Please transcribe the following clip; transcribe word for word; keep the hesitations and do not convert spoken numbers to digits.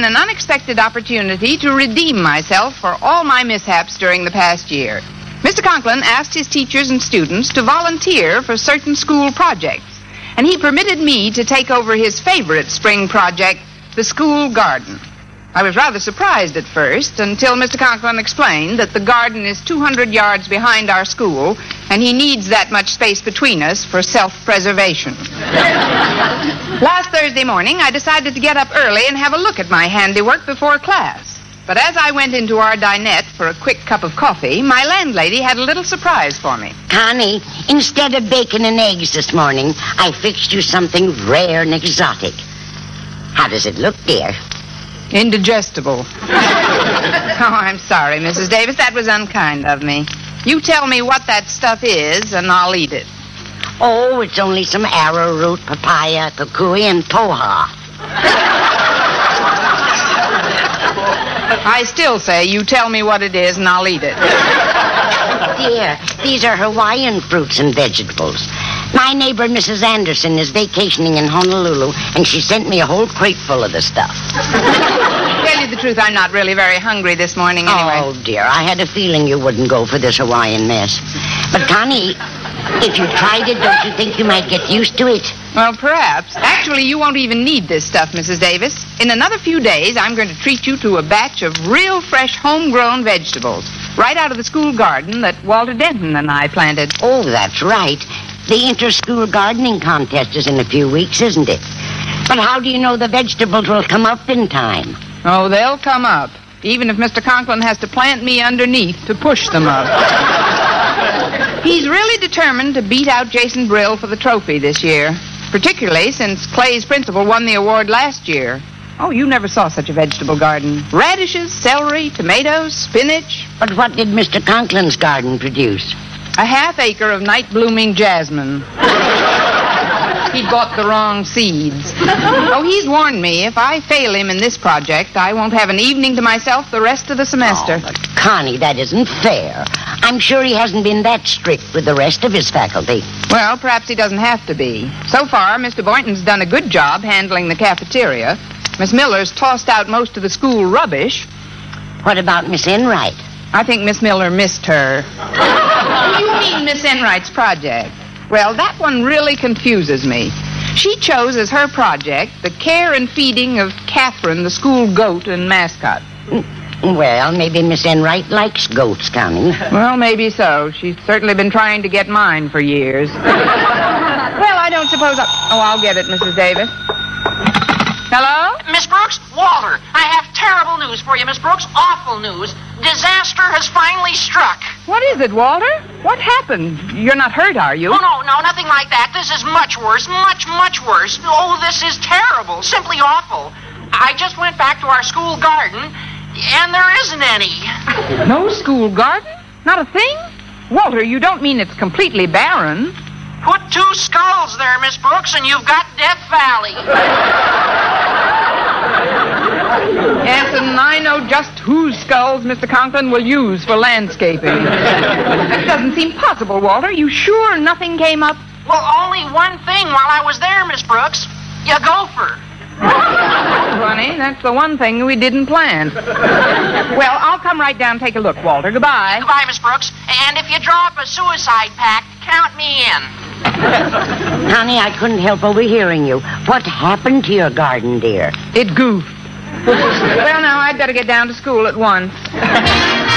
been an unexpected opportunity to redeem myself for all my mishaps during the past year. Mister Conklin asked his teachers and students to volunteer for certain school projects, and he permitted me to take over his favorite spring project, the school garden. I was rather surprised at first until Mister Conklin explained that the garden is two hundred yards behind our school, and he needs that much space between us for self-preservation. Last Thursday morning, I decided to get up early and have a look at my handiwork before class. But as I went into our dinette for a quick cup of coffee, my landlady had a little surprise for me. Connie, instead of bacon and eggs this morning, I fixed you something rare and exotic. How does it look, dear? Indigestible. Oh, I'm sorry, Missus Davis. That was unkind of me. You tell me what that stuff is, and I'll eat it. Oh, it's only some arrowroot, papaya, kukui, and poha. I still say you tell me what it is, and I'll eat it. Dear, these are Hawaiian fruits and vegetables. My neighbor, Missus Anderson, is vacationing in Honolulu, and she sent me a whole crate full of the stuff. Tell you the truth, I'm not really very hungry this morning anyway. Oh, dear, I had a feeling you wouldn't go for this Hawaiian mess. But, Connie, if you tried it, don't you think you might get used to it? Well, perhaps. Actually, you won't even need this stuff, Missus Davis. In another few days, I'm going to treat you to a batch of real fresh homegrown vegetables, right out of the school garden that Walter Denton and I planted. Oh, that's right. The inter-school gardening contest is in a few weeks, isn't it? But how do you know the vegetables will come up in time? Oh, they'll come up, even if Mister Conklin has to plant me underneath to push them up. He's really determined to beat out Jason Brill for the trophy this year, particularly since Clay's principal won the award last year. Oh, you never saw such a vegetable garden. Radishes, celery, tomatoes, spinach. But what did Mister Conklin's garden produce? A half acre of night-blooming jasmine. He bought the wrong seeds. Oh, he's warned me if I fail him in this project, I won't have an evening to myself the rest of the semester. Oh, but Connie, that isn't fair. I'm sure he hasn't been that strict with the rest of his faculty. Well, perhaps he doesn't have to be. So far, Mister Boynton's done a good job handling the cafeteria. Miss Miller's tossed out most of the school rubbish. What about Miss Enright? I think Miss Miller missed her. You mean Miss Enright's project? Well, that one really confuses me. She chose as her project the care and feeding of Catherine, the school goat and mascot. Well, maybe Miss Enright likes goats, Connie. Well, maybe so. She's certainly been trying to get mine for years. Well, I don't suppose I... Oh, I'll get it, Missus Davis. Hello? Miss Brooks? Walter, I have terrible news for you, Miss Brooks. Awful news. Disaster has finally struck. What is it, Walter? What happened? You're not hurt, are you? Oh, no, no, nothing like that. This is much worse, much, much worse. Oh, this is terrible, simply awful. I just went back to our school garden, and there isn't any. No school garden? Not a thing? Walter, you don't mean it's completely barren. Put two skulls there, Miss Brooks, and you've got Death Valley. Yes, and I know just whose skulls Mister Conklin will use for landscaping. That doesn't seem possible, Walter. You sure nothing came up? Well, only one thing while I was there, Miss Brooks. You gopher. Funny, that's the one thing we didn't plan. Well, I'll come right down and take a look, Walter. Goodbye. Goodbye, Miss Brooks. And if you draw up a suicide pact, count me in. Connie, I couldn't help overhearing you. What happened to your garden, dear? It goofed. Well, now, I'd better get down to school at once.